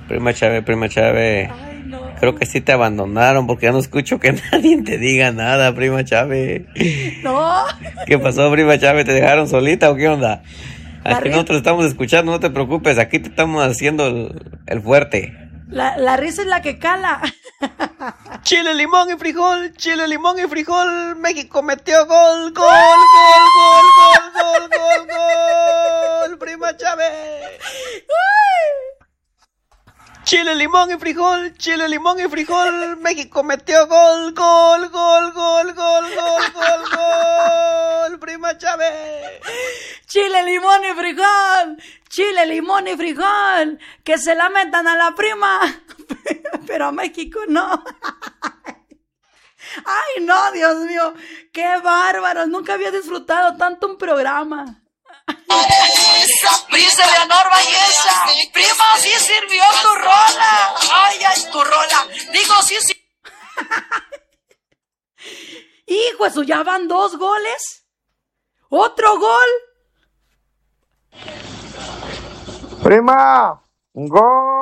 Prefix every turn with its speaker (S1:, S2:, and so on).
S1: Prima Chávez.
S2: Ay, no.
S1: Creo que sí te abandonaron porque ya no escucho que nadie te diga nada, prima Chávez.
S2: No.
S1: ¿Qué pasó, prima Chávez? ¿Te dejaron solita o qué onda? Aquí nosotros estamos escuchando, no te preocupes, aquí te estamos haciendo el fuerte.
S2: La risa es la que cala.
S1: Chile, limón y frijol, México metió gol, prima Chávez. Chile, limón y frijol, México metió gol, prima Chávez.
S2: Chile, limón y frijol, que se la metan a la prima, pero a México no. Ay, no, Dios mío, qué bárbaros, nunca había disfrutado tanto un programa.
S3: Dice Leonor Valleza, prima, sí sirvió tu rola. Ay, tu rola. Digo, sí.
S2: Hijo, eso ya van 2 goles. ¿Otro gol?
S4: Prima, un gol.